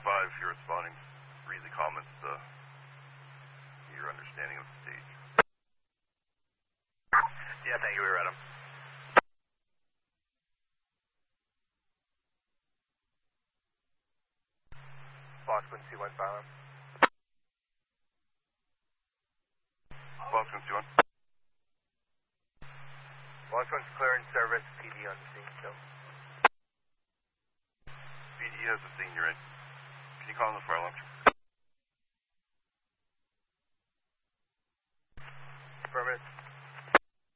if you're responding, read the comments, your understanding of the stage. Yeah, thank you, we read them. Boss Quincy 1 silent. Boss Quincy 1. Boss Quincy clearance service, PD on the scene, so. PD has a scene, you're in. Can you call in the fire alarm?